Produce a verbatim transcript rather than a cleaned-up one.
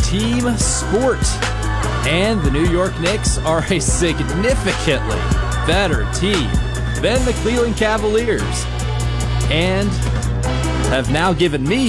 team sport. And the New York Knicks are a significantly better team than the Cleveland Cavaliers, and have now given me